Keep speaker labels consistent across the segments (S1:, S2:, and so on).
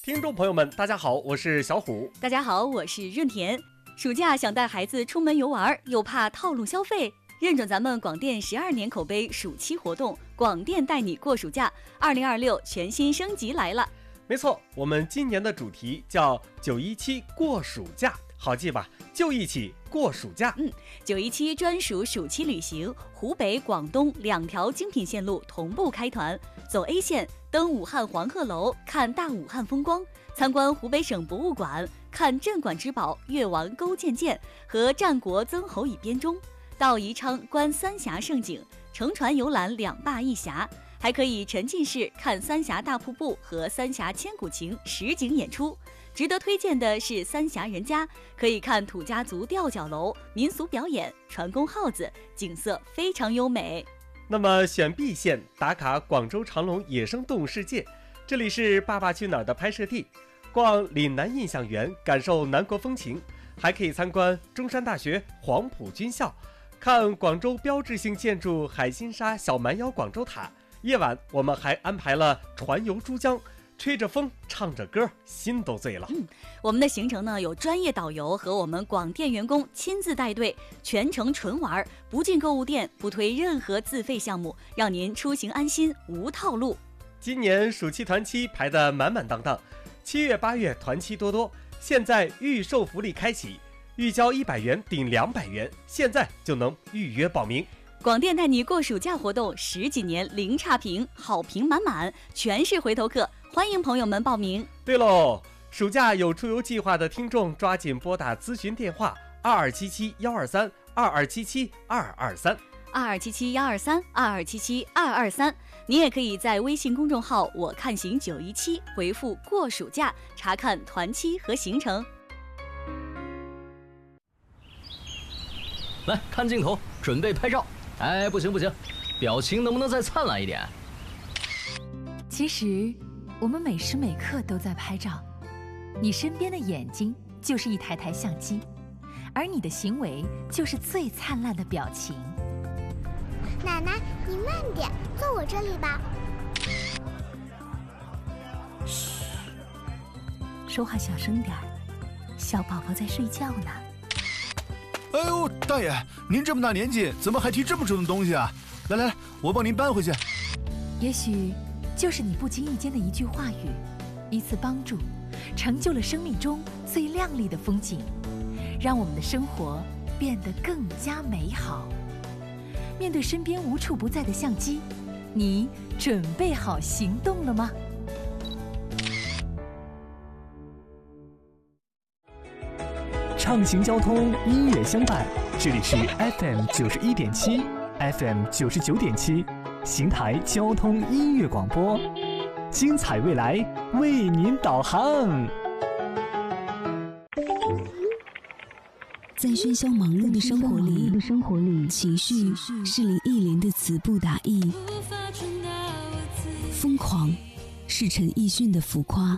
S1: 听众朋友们，大家好，我是小虎。
S2: 大家好，我是润田。暑假想带孩子出门游玩，又怕套路消费，认准咱们广电12年口碑暑期活动，广电带你过暑假，2026全新升级来了。
S1: 没错，我们今年的主题叫917过暑假，好记吧？就一起过暑假。
S2: 917专属暑期旅行，湖北、广东2条精品线路同步开团。走 A 线，登武汉黄鹤楼，看大武汉风光；参观湖北省博物馆，看镇馆之宝越王勾践剑和战国曾侯乙编钟；到宜昌观三峡胜景，乘船游览2坝1峡，还可以沉浸式看三峡大瀑布和三峡千古情实景演出。值得推荐的是三峡人家，可以看土家族吊脚楼、民俗表演、船工号子，景色非常优美。
S1: 那么选 B 线，打卡广州长隆野生动物世界，这里是《爸爸去哪儿》的拍摄地，逛岭南印象园，感受南国风情，还可以参观中山大学黄埔军校，看广州标志性建筑海心沙小蛮腰广州塔。夜晚我们还安排了船游珠江，吹着风，唱着歌，心都醉了。
S2: 我们的行程呢，有专业导游和我们广电员工亲自带队，全程纯玩，不进购物店，不推任何自费项目，让您出行安心，无套路。
S1: 今年暑期团期排得满满当当，7月8月团期多多，现在预售福利开启，预交100元顶200元，现在就能预约报名。
S2: 广电带你过暑假活动10几年零差评，好评满满，全是回头客，欢迎朋友们报名。
S1: 对喽，暑假有出游计划的听众抓紧拨打咨询电话2277-123 2277-223
S2: 2277-123 2277-223。你也可以在微信公众号我看行917回复过暑假，查看团期和行程。
S3: 来看镜头，准备拍照。哎，不行，表情能不能再灿烂一点？
S4: 其实我们每时每刻都在拍照，你身边的眼睛就是一台台相机，而你的行为就是最灿烂的表情。
S5: 奶奶，你慢点，坐我这里吧。
S4: 嘘，说话小声点儿，小宝宝在睡觉呢。
S6: 哎呦，大爷，您这么大年纪，怎么还提这么重的东西啊？来，我帮您搬回去。
S4: 也许就是你不经意间的一句话语，一次帮助，成就了生命中最亮丽的风景，让我们的生活变得更加美好。面对身边无处不在的相机，你准备好行动了吗？
S7: 畅行交通，音乐相伴，这里是 FM 91.7 FM 99.7邢台交通音乐广播，精彩未来为您导航。
S8: 在喧嚣忙碌的生活里，情绪是你一连的词不达意，疯狂是陈奕迅的浮夸。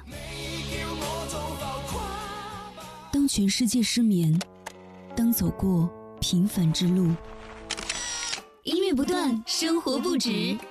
S8: 当全世界失眠，当走过平凡之路，
S9: 音乐不断，生活不止。